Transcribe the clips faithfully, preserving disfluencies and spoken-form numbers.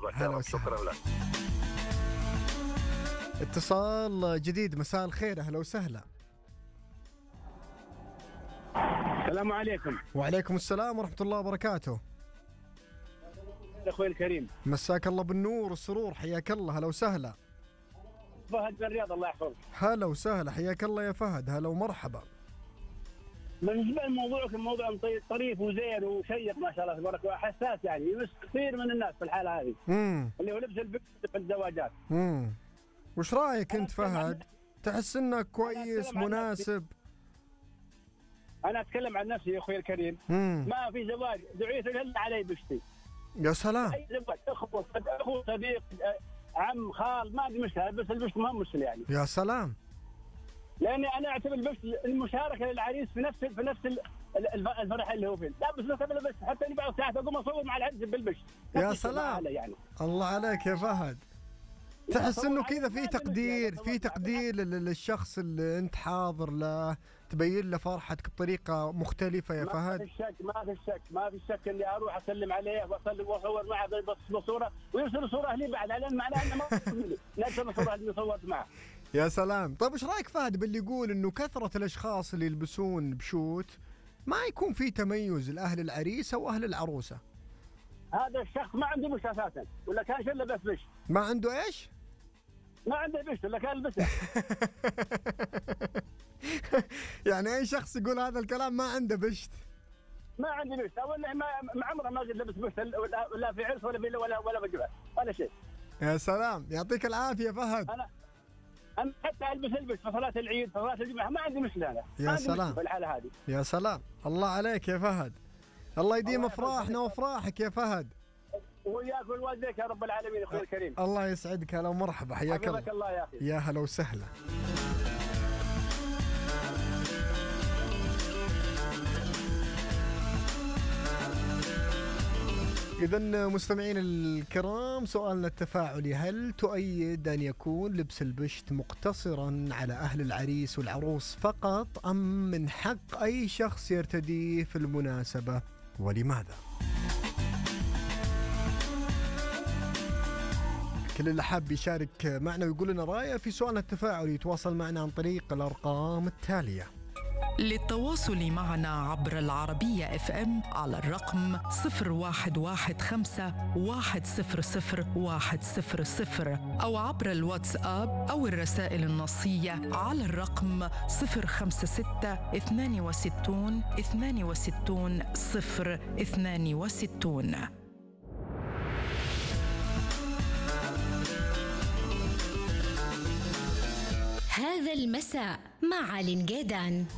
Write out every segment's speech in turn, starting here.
يحفظك. هلا وسهلا. شكرا لك. اتصال جديد. مساء الخير. أهلا وسهلا. السلام عليكم. وعليكم السلام ورحمة الله وبركاته. أخوي الكريم، مساك الله بالنور والسرور. حياك الله. هلا وسهلا. فهد بن رياض الله يحفظك. هلا وسهلا. حياك الله يا فهد. هلا ومرحبا. بالنسبة لموضوعك، الموضوع طريف وزين وشيق ما شاء الله تبارك الله، حساس يعني يمس كثير من الناس في الحالة هذه. امم اللي هو لبس البنت في الزواجات. امم وش رايك انت فهد؟ تحس انه كويس مناسب؟ انا اتكلم عن نفسي يا اخوي الكريم. مم. ما في زواج دعيت الا علي بشتي. يا سلام. اي زواج اخو اخو صديق عم خال ما عندي مشكله، بس البشت ما مشكله يعني. يا سلام. لاني انا اعتبر البشت المشاركه للعريس في نفس في نفس الفرح اللي هو فيه. لا بس بس بس حتى اني بعض ساعات اقوم اصور مع العريس بالبشت. يا سلام يعني. الله عليك يا فهد. تحس انه كذا في تقدير في تقدير للشخص اللي انت حاضر له، تبين له فرحتك بطريقه مختلفه يا فهد. ما في شك ما في شك ما في شك اني اروح اسلم عليه واصلي واصور معه بصوره ويرسل صوره لي بعد، لان معناه انه ما نرسل الصوره اللي صورت معه. يا سلام. طيب ايش رايك فهد باللي يقول انه كثره الاشخاص اللي يلبسون بشوت ما يكون في تميز لاهل العريسه واهل العروسه؟ هذا الشخص ما عنده بش اساسا، ولا كان شله بس بش. ما عنده ايش؟ ما عنده بش ولا كان لبسه. يعني اي شخص يقول هذا الكلام ما عنده بشت. ما عندي بشت، او انه ما عمره ما قد لبس بشت ولا في عرس ولا في ولا ولا بجبه ولا شيء. يا سلام. يعطيك العافيه فهد. انا انا حتى البس البس في صلاه العيد في صلاه الجمعه ما عندي مشكله انا. يا سلام في الحاله هذه. يا سلام. الله عليك يا فهد. الله يديم افراحنا وافراحك يا فهد. وياك والوالديك يا رب العالمين اخوي الكريم. الله يسعدك. هلا ومرحبا. حياك الله. الله يا اخي. يا هلا وسهلا. إذن مستمعين الكرام، سؤالنا التفاعلي: هل تؤيد أن يكون لبس البشت مقتصرا على أهل العريس والعروس فقط، أم من حق أي شخص يرتديه في المناسبة، ولماذا؟ كل اللي حاب يشارك معنا ويقول لنا رأيه في سؤالنا التفاعلي يتواصل معنا عن طريق الأرقام التالية. للتواصل معنا عبر العربية اف ام على الرقم صفر واحد واحد خمسة واحد صفر صفر واحد صفر صفر، أو عبر الواتساب أو الرسائل النصية على الرقم صفر خمسة ستة اثنان وستون اثنان وستون صفر اثنان وستون. هذا المساء مع علي نقيدان.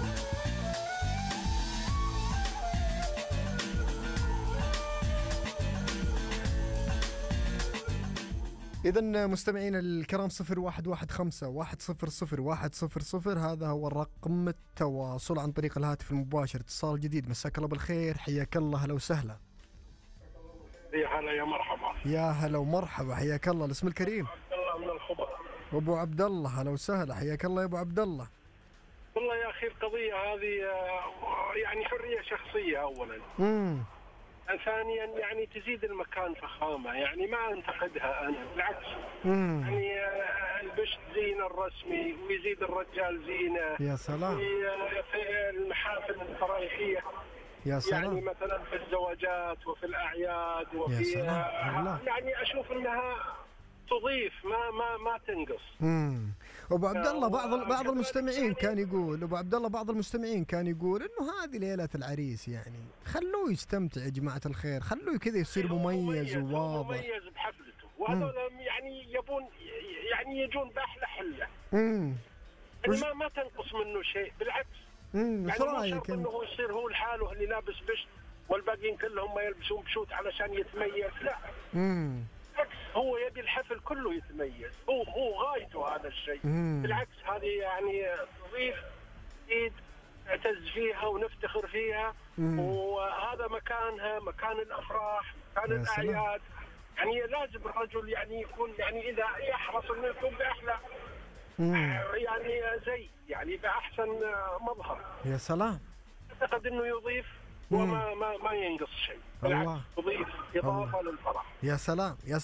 إذن مستمعين الكرام، صفر واحد واحد خمسة واحد صفر صفر واحد صفر صفر هذا هو الرقم التواصل عن طريق الهاتف المباشر. اتصال جديد. مساك الله بالخير. حياك الله. هلا وسهلا. يا هلا يا مرحبا. يا هلا ومرحبا. حياك الله. الاسم الكريم؟ عبد الله من الخبر. ابو عبد الله. هلا وسهلا. حياك الله يا ابو عبد الله. والله يا اخي القضيه هذه يعني حريه شخصيه اولا. امم ثانيا يعني تزيد المكان فخامه، يعني ما انتقدها انا، بالعكس. امم يعني البشت زينه الرسمي ويزيد الرجال زينه. يا سلام. في المحافل الفرائحيه. يا سلام. يعني مثلا في الزواجات وفي الاعياد وفي يا سلام. الله. يعني اشوف انها تضيف ما ما ما تنقص. امم ابو عبد الله، بعض بعض المستمعين كان يقول ابو عبد الله بعض المستمعين كان يقول انه هذه ليله العريس، يعني خلوه يستمتع يا جماعه الخير، خلوه كذا يصير مميز وواضح. مميز بحفلته، وهذول يعني يبون يعني يجون باحلى حله. امم يعني ما ما تنقص منه شيء، بالعكس. امم ايش يعني رايك انه هو يصير هو لحاله اللي لابس بشت والباقيين كلهم ما يلبسون بشوت علشان يتميز، لا. امم هو يبي الحفل كله يتميز، هو هو غايته هذا الشيء. بالعكس هذه يعني تضيف ايد نعتز فيها ونفتخر فيها. مم. وهذا مكانها، مكان الافراح، مكان الاعياد. يعني لازم الرجل يعني يكون يعني اذا يحرص انه يكون باحلى يعني زي يعني باحسن مظهر. يا سلام. اعتقد انه يضيف وما ما ما ينقص شيء، بالعكس يضيف اضافه للفرح. يا سلام. يا